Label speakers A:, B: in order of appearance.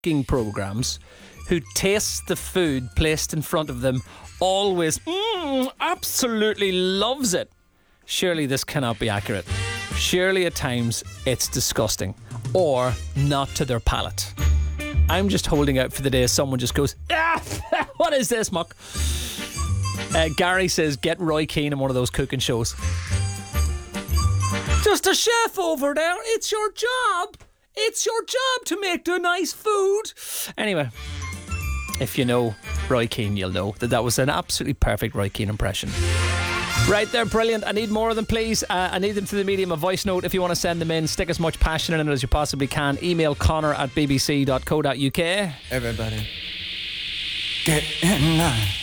A: cooking programs who taste the food placed in front of them, always absolutely loves it. Surely this cannot be accurate. Surely at times it's disgusting or not to their palate. I'm just holding out for the day someone just goes, what is this, muck? Gary says, get Roy Keane in one of those cooking shows. Just a chef over there. It's your job. It's your job to make the nice food. Anyway, if you know Roy Keane, you'll know that was an absolutely perfect Roy Keane impression. Right, they're brilliant. I need more of them, please. I need them through the medium of voice note. If you want to send them in, stick as much passion in it as you possibly can. Email connor@bbc.co.uk.
B: Everybody, get in line.